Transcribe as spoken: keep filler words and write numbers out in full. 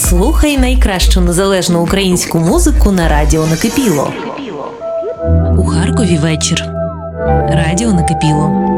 Слухай найкращу незалежну українську музику на радіо Накипіло. У Харкові вечір. Радіо Накипіло.